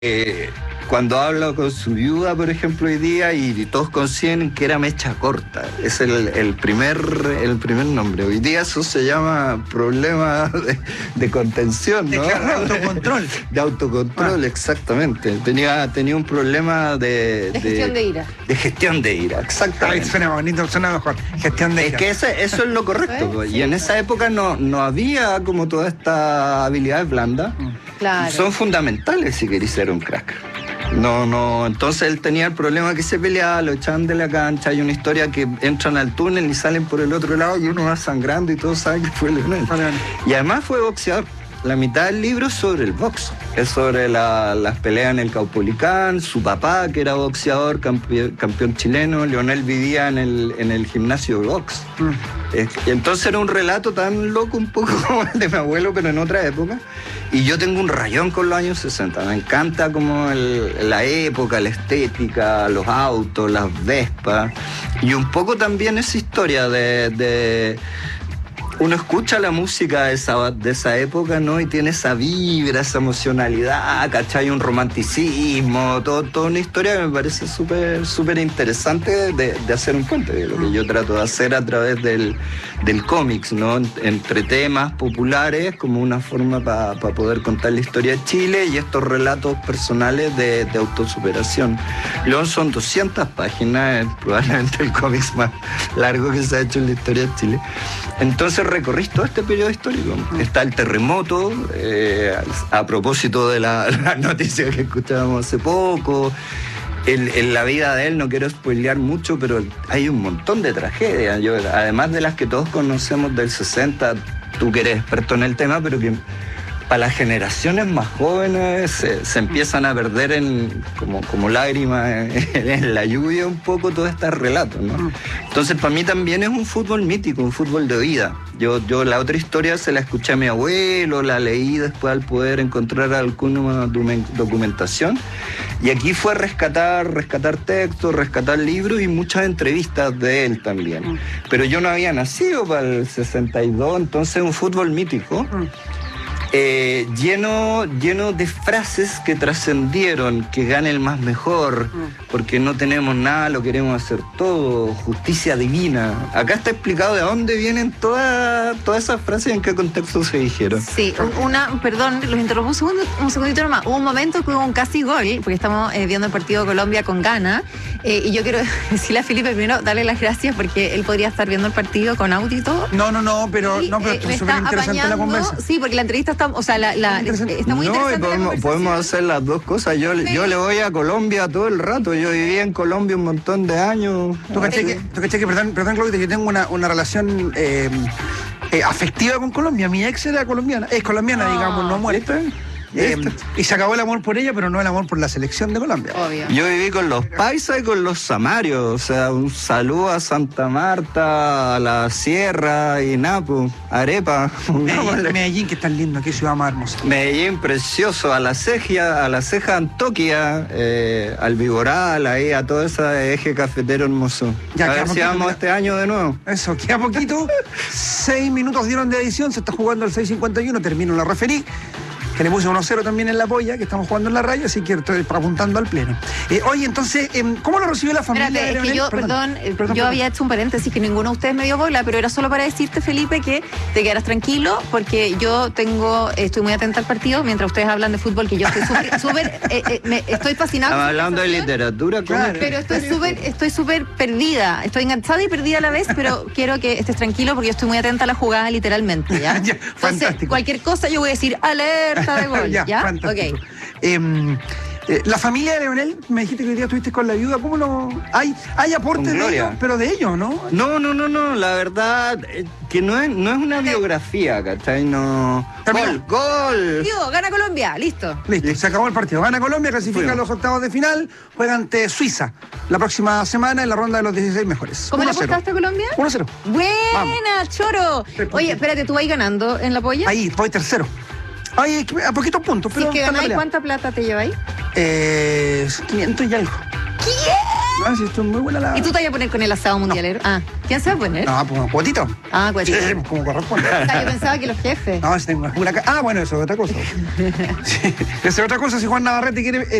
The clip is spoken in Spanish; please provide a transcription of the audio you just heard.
Cuando hablo con su viuda, por ejemplo, hoy día, y todos consiguen que era mecha corta, es el primer nombre. Hoy día eso se llama problema de contención, ¿no? De autocontrol. De autocontrol, exactamente. Tenía un problema de gestión de ira. De gestión de ira, exactamente. Ay, suena bonito, suena mejor. Gestión de ira. Es que eso es lo correcto, pues. Y en esa época no había como toda esta habilidad blanda. Claro. Son fundamentales si querés ser un crack. No, entonces él tenía el problema que se peleaba, lo echaban de la cancha, hay una historia que entran al túnel y salen por el otro lado y uno va sangrando y todos saben que fue Leonel. Y además fue boxeador. La mitad del libro es sobre el box, es sobre las peleas en el Caupolicán, su papá que era boxeador, campeón chileno, Leonel vivía en el gimnasio de box. Y entonces era un relato tan loco un poco como el de mi abuelo, pero en otra época. Y yo tengo un rayón con los años 60, me encanta como la época, la estética, los autos, las Vespas, y un poco también esa historia de uno escucha la música de esa época, ¿no? Y tiene esa vibra, esa emocionalidad, ¿cachai? Un romanticismo, toda una historia que me parece súper interesante de hacer un puente, de lo que yo trato de hacer a través del cómics, ¿no? Entre temas populares, como una forma para poder contar la historia de Chile y estos relatos personales de autosuperación. Luego son 200 páginas, probablemente el cómics más largo que se ha hecho en la historia de Chile. Entonces recorrí todo este periodo histórico. Está el terremoto, a propósito de la noticia que escuchábamos hace poco. En la vida de él, no quiero spoilear mucho, pero hay un montón de tragedias. Además de las que todos conocemos del 60, tú que eres experto en el tema, pero que para las generaciones más jóvenes se empiezan a perder como lágrimas en la lluvia un poco todos estos relatos, ¿no? Entonces para mí también es un fútbol mítico, un fútbol de vida. Yo la otra historia se la escuché a mi abuelo, la leí después al poder encontrar alguna documentación, y aquí fue rescatar textos, rescatar libros y muchas entrevistas de él también. Pero yo no había nacido para el 62, entonces un fútbol mítico. Lleno de frases que trascendieron, que gane el más mejor, porque no tenemos nada, lo queremos hacer todo, justicia divina. Acá está explicado de dónde vienen todas esas frases y en qué contexto se dijeron. Sí, perdón, los interrumpo un segundito nomás. Hubo un momento que hubo un casi gol, porque estamos viendo el partido de Colombia con Ghana, y yo quiero decirle a Felipe primero, darle las gracias, porque él podría estar viendo el partido con audio y todo. Pero es súper interesante la conversa. Sí, porque la entrevista está muy interesante. Podemos hacer las dos cosas. Yo le voy a Colombia todo el rato. Yo viví en Colombia un montón de años. ¿Tú caché que, perdón, Claudia, yo tengo una relación afectiva con Colombia? Mi ex era colombiana, es colombiana, digamos, no muerta. Y se acabó el amor por ella, pero no el amor por la selección de Colombia. Obvio. Yo viví con los paisas y con los samarios. O sea, un saludo a Santa Marta, a la Sierra y Napo, Arepa. Medellín, que es tan lindo, qué ciudad más hermosa. Medellín, precioso, a la Ceja Antoquia, al Viboral, ahí a todo ese eje cafetero hermoso. Ya, a ver si vamos este año de nuevo. Eso, queda poquito. 6 minutos dieron de edición, se está jugando el 6:51, termino la referí. Que le puse 1-0 también en la polla, que estamos jugando en la radio, así que estoy apuntando al pleno. Oye, entonces, ¿cómo lo recibió la familia? Espérate, es que yo, perdón, había hecho un paréntesis que ninguno de ustedes me dio bola, pero era solo para decirte, Felipe, que te quedaras tranquilo, porque yo estoy muy atenta al partido, mientras ustedes hablan de fútbol, que yo estoy estoy fascinada. Estaba hablando de literatura, claro, pero estoy súper perdida, estoy enganchada y perdida a la vez, pero quiero que estés tranquilo, porque yo estoy muy atenta a la jugada, literalmente, ¿ya? Ya, entonces, fantástico. Cualquier cosa yo voy a decir, alerta de gol, ¿ya? Fantástico. Ok. La familia de Leonel, me dijiste que hoy día estuviste con la viuda, ¿cómo lo...? Hay aportes de ellos, pero de ellos, ¿no? No, la verdad que no es una biografía, ¿cachai? No. ¡Gol! Digo, gana Colombia, listo, se acabó el partido. Gana Colombia, clasifica a los octavos de final, juega ante Suiza la próxima semana en la ronda de los 16 mejores. ¿Cómo le apostaste a Colombia? 1-0. Buena, choro. Oye, espérate, ¿tú vas ganando en la polla? Ahí, voy tercero. Ay, a poquitos puntos, pero... Si es que ganáis, ¿cuánta plata te lleváis? 500 y algo. ¿Qué? No, sí, esto es muy buena la... ¿Y tú te vas a poner con el asado mundialero? Ah, ¿quién se va a poner? No, pues cuotito. Ah, cuatito. Sí, pues, como corresponde. Yo pensaba que los jefes. No, si tengo una... Ah, bueno, eso es otra cosa. Sí, eso es otra cosa. Si Juan Navarrete quiere